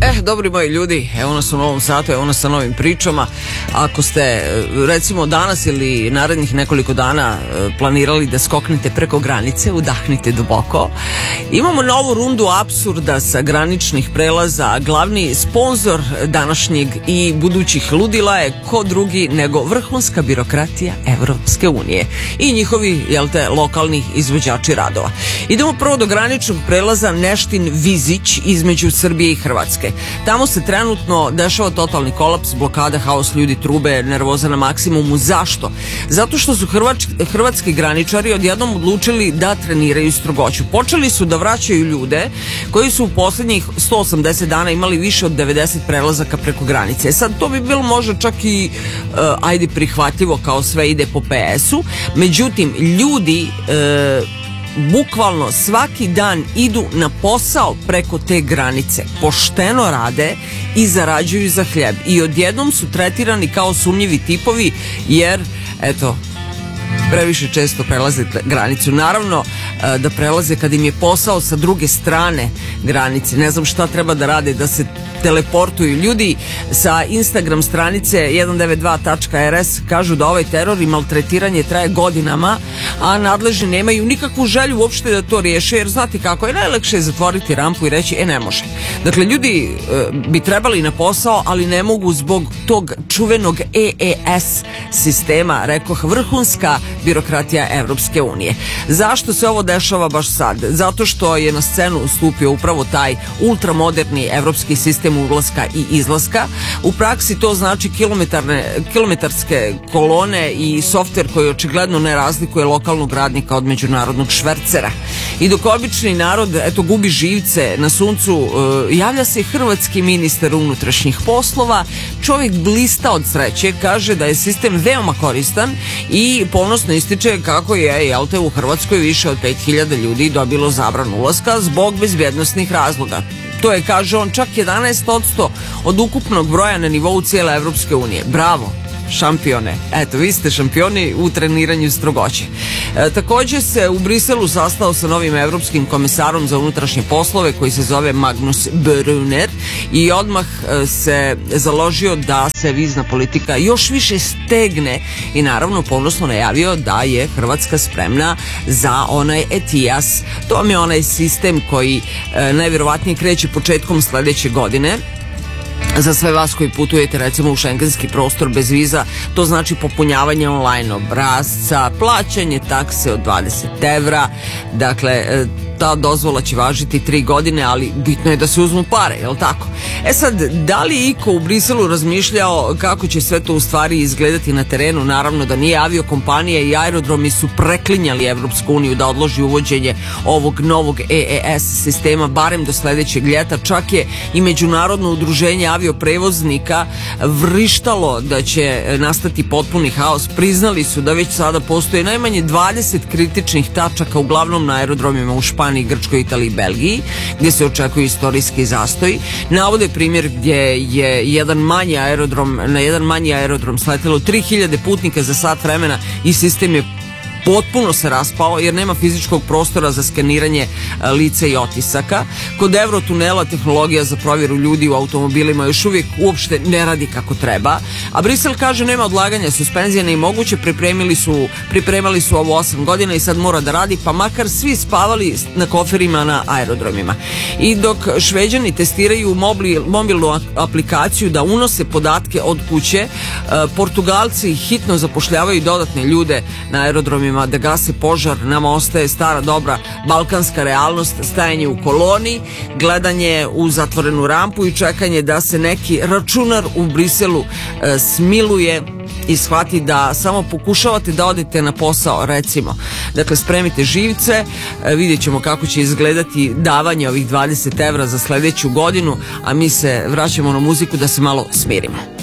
Dobri moji ljudi, evo nas u novom satu, evo nas sa novim pričama. Ako ste recimo danas ili narednih nekoliko dana planirali da skoknete preko granice, udahnite duboko. Imamo novu rundu apsurda sa graničnih prelaza. Glavni sponzor današnjeg i budućih ludila je ko drugi nego vrhunska birokratija Evropske unije i njihovi, lokalni izvođači radova. Idemo prvo do graničnog prelaza Neštin-Vizić između Srbije i Hrvatske. Tamo se trenutno dešava totalni kolaps, blokada, haos, ljudi trube, nervoza na maksimumu. Zašto? Zato što su hrvatski graničari odjednom odlučili da treniraju strogoću. Počeli su da vraćaju ljude koji su u posljednjih 180 dana imali više od 90 prelazaka preko granice. Sad to bi bilo možda čak i prihvatljivo, kao sve ide po PS-u. Međutim, ljudi bukvalno svaki dan idu na posao preko te granice, pošteno rade i zarađuju za hljeb i odjednom su tretirani kao sumnjivi tipovi jer previše često prelaze granicu. Naravno da prelaze kad im je posao sa druge strane granice. Ne znam šta treba da rade, da se teleportuju. Ljudi sa Instagram stranice 192.rs kažu da ovaj teror i maltretiranje traje godinama, a nadležni nemaju nikakvu želju uopšte da to riješe, jer znate kako je, najlakše je zatvoriti rampu i reći ne može. Dakle, ljudi bi trebali na posao, ali ne mogu zbog tog čuvenog EES sistema, rekoh, vrhunska birokratija Evropske unije. Zašto se ovo dešava baš sad? Zato što je na scenu stupio upravo taj ultramoderni evropski sistem ulaska i izlaska. U praksi to znači kilometarske kolone i softver koji očigledno ne razlikuje lokalnog radnika od međunarodnog švercera. I dok obični narod gubi živce na suncu, javlja se hrvatski ministar unutrašnjih poslova. Čovjek blista od sreće, kaže da je sistem veoma koristan i ponosno ističe kako je u Hrvatskoj više od 5000 ljudi dobilo zabranu ulaska zbog bezbjednosnih razloga. To je, kaže on, čak 11% od ukupnog broja na nivou cijele Evropske unije. Bravo, šampione. Vi ste šampioni u treniranju strogoće. Također se u Briselu sastao sa novim evropskim komisarom za unutrašnje poslove koji se zove Magnus Brunner i odmah se založio da se vizna politika još više stegne i naravno ponosno najavio da je Hrvatska spremna za onaj ETIAS. To vam je onaj sistem koji najvjerovatnije kreće početkom sljedeće godine. Za sve vas koji putujete recimo u šengenski prostor bez viza, to znači popunjavanje online obrasca, plaćanje takse od 20 evra. Dakle, ta dozvola će važiti 3 godine, ali bitno je da se uzmu pare, jel tako? Sad, da li je iko u Briselu razmišljao kako će sve to u stvari izgledati na terenu? Naravno da nije. Aviokompanije i aerodromi su preklinjali Evropsku uniju da odloži uvođenje ovog novog EES sistema barem do sljedećeg ljeta. Čak je i Međunarodno udruženje avioprevoznika vrištalo da će nastati potpuni haos. Priznali su da već sada postoje najmanje 20 kritičnih tačaka, uglavnom na aerodromima u Španiji, Grčkoj, Italiji i Belgiji, gdje se očekuju istorijski zastoj. Navode primjer gdje je na jedan manji aerodrom sletelo 3000 putnika za sat vremena i sistem je potpuno se raspao jer nema fizičkog prostora za skeniranje lica i otisaka. Kod Eurotunela tehnologija za provjeru ljudi u automobilima još uvijek uopšte ne radi kako treba, a Brisel kaže nema odlaganja, suspenzija nemoguće, pripremali su ovo 8 godina i sad mora da radi, pa makar svi spavali na koferima na aerodromima. I dok Šveđani testiraju mobilnu aplikaciju da unose podatke od kuće, Portugalci hitno zapošljavaju dodatne ljude na aerodromima da gase požar. Nama ostaje stara dobra balkanska realnost, stajanje u koloni, gledanje u zatvorenu rampu i čekanje da se neki računar u Briselu smiluje i shvati da samo pokušavate da odete na posao, recimo. Dakle, spremite živce, vidjet ćemo kako će izgledati davanje ovih 20 evra za sljedeću godinu, a mi se vraćamo na muziku da se malo smirimo.